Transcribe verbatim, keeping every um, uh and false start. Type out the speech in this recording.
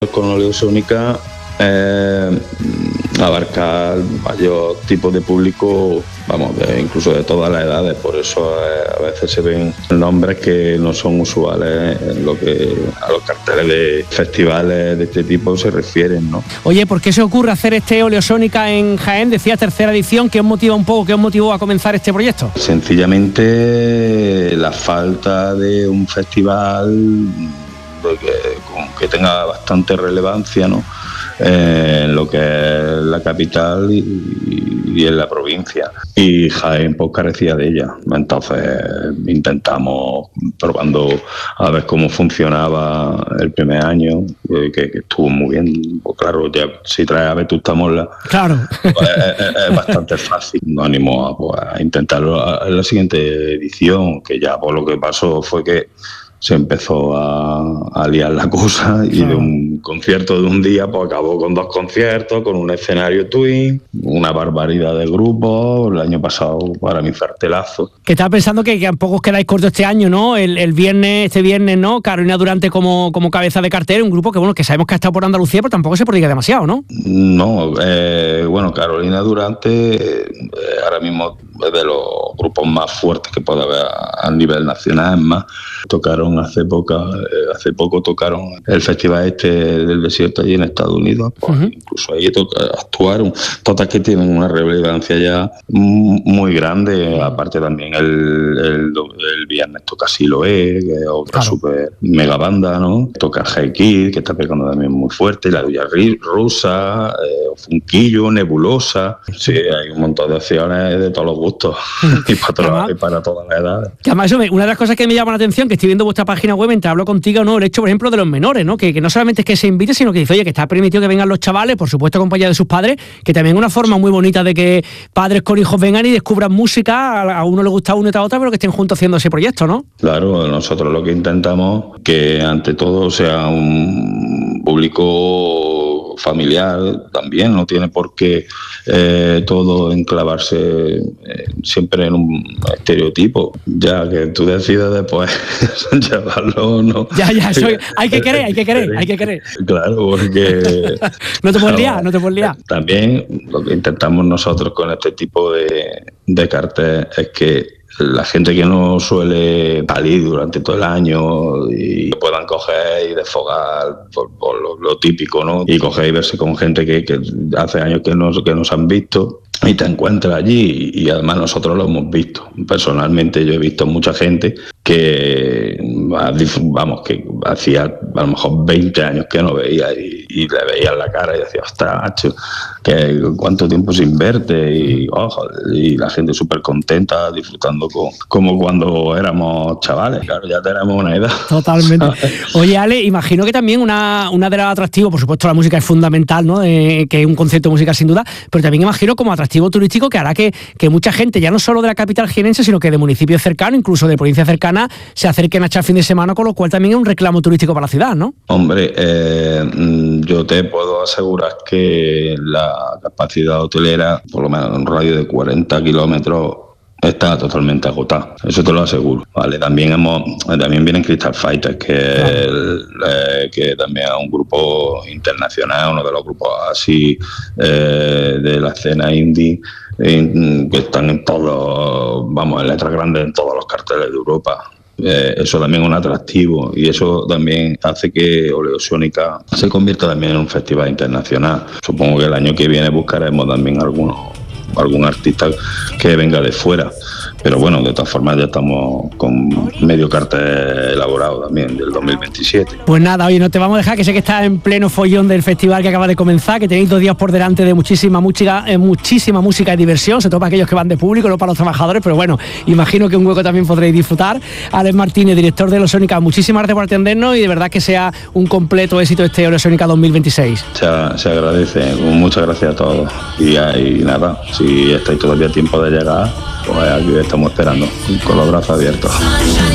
Con Oleosónica eh, abarca varios tipos de público, vamos, de, incluso de todas las edades, por eso eh, a veces se ven nombres que no son usuales en lo que a los carteles de festivales de este tipo se refieren, ¿no? Oye, ¿por qué se ocurre hacer este Oleosónica en Jaén? Decía tercera edición, ¿qué os motiva un poco, qué os motivó a comenzar este proyecto? Sencillamente la falta de un festival que, que tenga bastante relevancia, ¿no? Eh, en lo que es la capital y, y en la provincia, y Jaén pues carecía de ella. Entonces intentamos, probando a ver cómo funcionaba el primer año, eh, que, que estuvo muy bien. Pues claro, ya si traes a Vetusta Morla, claro, pues es, es bastante fácil. Nos animó a, pues, a intentarlo en la siguiente edición, que ya por lo que pasó fue que se empezó a, a liar la cosa y de un concierto de un día pues acabó con dos conciertos, con un escenario twin, una barbaridad de grupos. El año pasado para mí cartelazo. Que estaba pensando que, que tampoco os quedáis cortos este año, ¿no? El, el viernes, este viernes, ¿no? Carolina Durante como, como cabeza de cartel, un grupo que bueno, que sabemos que ha estado por Andalucía, pero tampoco se prodiga demasiado, ¿no? No, eh, bueno, Carolina Durante eh, ahora mismo es de los grupos más fuertes que puede haber a, a nivel nacional. Es más, tocaron hace poco, eh, hace poco tocaron el festival este del desierto allí en Estados Unidos, pues, uh-huh. Incluso ahí toca, actuaron, todas que tienen una relevancia ya muy grande. Uh-huh. Aparte también el, el, el viernes toca Siloé, que es otra claro. super mega banda, ¿no? Toca Hey Kid, que está pegando también muy fuerte, la Duya Rusa, eh, Funquillo, Nebulosa. Sí, hay un montón de opciones de todos los gustos y, para todas, y para todas las edades. Que además, una de las cosas que me llama la atención, que estoy viendo vuestra página web mientras hablo contigo, ¿no? El hecho, por ejemplo, de los menores, ¿no? Que, que no solamente es que se invite, sino que dice, oye, que está permitido que vengan los chavales, por supuesto acompañados de sus padres, que también es una forma muy bonita de que padres con hijos vengan y descubran música, a uno le gusta uno y a otra, pero que estén juntos haciendo ese proyecto, ¿no? Claro, nosotros lo que intentamos que ante todo sea un público familiar también, no tiene por qué eh, todo enclavarse eh, siempre en un estereotipo, ya que tú decides después llevarlo o no. Ya, ya, soy, hay que querer, hay que querer, hay que querer. Claro, porque... no te puedes liar, no te puedes liar. También lo que intentamos nosotros con este tipo de, de cartel es que la gente que no suele salir durante todo el año y puedan coger y desfogar por, por lo, lo típico, ¿no? Y coger y verse con gente que, que hace años que nos, que nos han visto y te encuentras allí, y, y además nosotros lo hemos visto. Personalmente yo he visto mucha gente que, vamos, que hacía a lo mejor veinte años que no veía y, y le veías la cara y decía, ostras, macho, que cuánto tiempo sin verte, y, oh, y la gente súper contenta, disfrutando con, como cuando éramos chavales. Claro, ya tenemos una edad. Totalmente. Oye, Ale, imagino que también una, una de las atractivos, por supuesto la música es fundamental, ¿no? Eh, que es un concepto musical sin duda, pero también imagino como atractivo turístico que hará que, que mucha gente, ya no solo de la capital jienense, sino que de municipios cercanos, incluso de provincias cercanas, se acerquen a echar fin de semana, con lo cual también es un reclamo turístico para la ciudad, ¿no? Hombre, eh, yo te puedo asegurar que la capacidad hotelera, por lo menos en un radio de cuarenta kilómetros, está totalmente agotada, eso te lo aseguro, ¿vale? También hemos, también vienen Crystal Fighters, que, claro. el, eh, que también es un grupo internacional, uno de los grupos así eh, de la escena indie, eh, que están en todos, vamos, en letras grandes en todos los carteles de Europa. Eh, eso también es un atractivo, y eso también hace que Oleosónica se convierta también en un festival internacional. Supongo que el año que viene buscaremos también algunos algún artista que venga de fuera, pero bueno, de todas formas ya estamos con medio cartel elaborado también del dos mil veintisiete. Pues nada, oye, no te vamos a dejar, que sé que estás en pleno follón del festival que acaba de comenzar, que tenéis dos días por delante de muchísima música, eh, muchísima música y diversión, sobre todo para aquellos que van de público, no para los trabajadores, pero bueno, imagino que un hueco también podréis disfrutar. Alex Martínez, director de Oleosónica, muchísimas gracias por atendernos, y de verdad que sea un completo éxito este Oleosónica dos mil veintiséis. Se, se agradece, muchas gracias a todos, y, y nada, si estáis todavía a tiempo de llegar, pues aquí estamos esperando con los brazos abiertos.